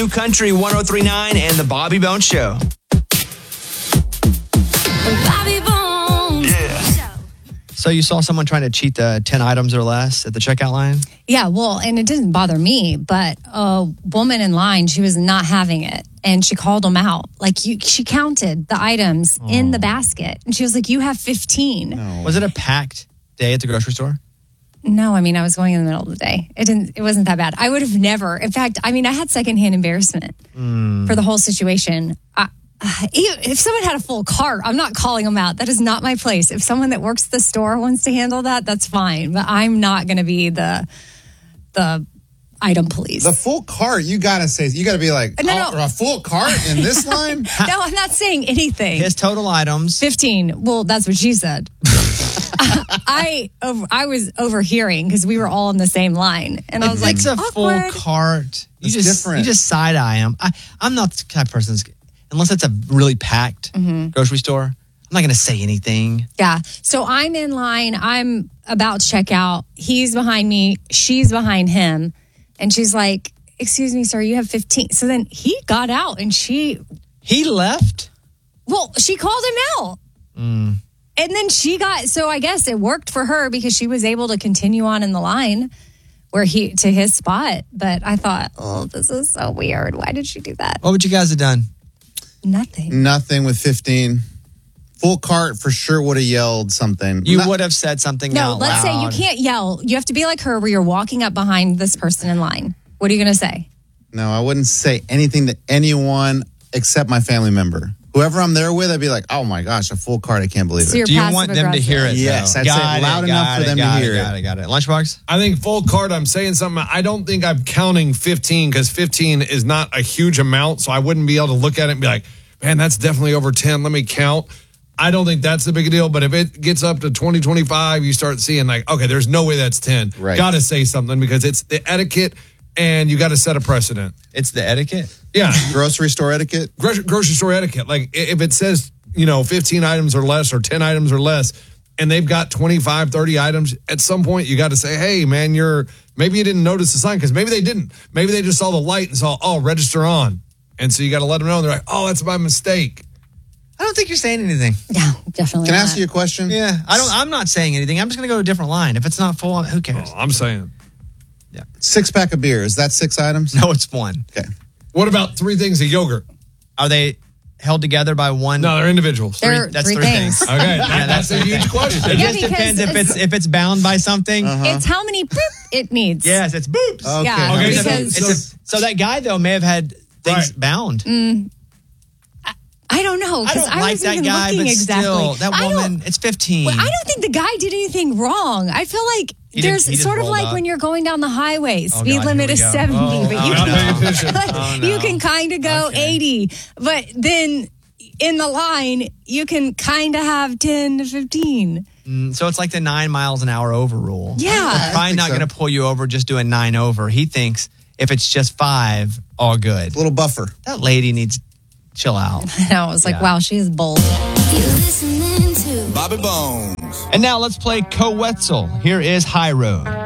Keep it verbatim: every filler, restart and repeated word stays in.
New Country one oh three point nine and the Bobby Bones Show. Bobby Bones. Yeah. So you saw someone trying to cheat the ten items or less at the checkout line? Yeah, well, and it didn't bother me, but a woman in line, she was not having it. And she called them out. Like, you, she counted the items oh. in the basket. And she was like, you have fifteen. No. Was it a packed day at the grocery store? No, I mean, I was going in the middle of the day. It didn't. It wasn't that bad. I would have never. In fact, I mean, I had secondhand embarrassment mm. for the whole situation. I, if someone had a full cart, I'm not calling them out. That is not my place. If someone that works at the store wants to handle that, that's fine. But I'm not going to be the the item police. The full cart, you got to say, you got to be like, no, oh, no. a full cart in this line? No, I'm not saying anything. His total items. fifteen. Well, that's what she said. I over, I was overhearing because we were all in the same line, and I was like, "It's a awkward. full cart. You it's just different. you just side eye them." I, I'm not the type of person, unless it's a really packed mm-hmm. grocery store. I'm not going to say anything. Yeah. So I'm in line. I'm about to check out. He's behind me. She's behind him, and she's like, "Excuse me, sir, you have fifteen." So then he got out, and she he left. Well, she called him out. Mm. And then she got, so I guess it worked for her because she was able to continue on in the line where he, to his spot. But I thought, oh, this is so weird. Why did she do that? What would you guys have done? Nothing. Nothing with fifteen. Full cart for sure would have yelled something. You Not- would have said something No, out let's loud. say you can't yell. You have to be like her where you're walking up behind this person in line. What are you going to say? No, I wouldn't say anything to anyone except my family member. Whoever I'm there with, I'd be like, oh my gosh, a full cart. I can't believe So it. you're Do you want them to hear it? Yes, though? I'd got say it loud enough for them got to hear it. Got it, got it. Lunchbox? I think full cart, I'm saying something. I don't think I'm counting fifteen because fifteen is not a huge amount. So I wouldn't be able to look at it and be like, man, that's definitely over ten. Let me count. I don't think that's the big deal. But if it gets up to twenty, twenty-five, you start seeing like, okay, there's no way that's ten. Right. Got to say something because it's the etiquette and you got to set a precedent. It's the etiquette? Yeah. Grocery store etiquette? Gro- grocery store etiquette. Like if it says, you know, fifteen items or less or ten items or less, and they've got twenty-five, thirty items, at some point you got to say, hey, man, you're, maybe you didn't notice the sign because maybe they didn't. Maybe they just saw the light and saw, oh, register on. And so you got to let them know. And they're like, oh, that's my mistake. I don't think you're saying anything. Yeah, definitely Can I not. ask you a question? Yeah. I don't, I'm not saying anything. I'm just going to go to a different line. If it's not full, who cares? Oh, I'm saying. Yeah. Six pack of beer. Is that six items? No, it's one. Okay. What about three things of yogurt? Are they held together by one? No, they're individuals. They're- Three, that's three three things. things. Okay, that, that's a huge question. It Yeah, just because depends if it's- it's if it's bound by something. Uh-huh. It's how many boop it needs. Yes, it's boops. Okay. Yeah, Okay, It's a- because it's a- so that guy though may have had things Right. bound. I don't know I because don't I, like was that even guy, looking but exactly. still, that I don't- woman, it's fifteen. Well, I don't think the guy did anything wrong. I feel like He there's didn't- he just sort of rolled like up. when you're going down the highway, Oh, speed God, limit here we is go. seventy, Oh, but oh, you I'm not can paying attention. Oh, no. you can kind of go Okay. eighty, but then in the line you can kind of have ten to fifteen. Mm, so it's like the nine miles an hour over rule. Yeah. They're probably think not so. going to pull you over just doing nine over. He thinks if it's just five, all good. A little buffer. That lady needs to chill out. And I was like, Yeah. wow, she is bold. You're listening to Bobby Bones. And now let's play Co-Wetzel. Here is High Road.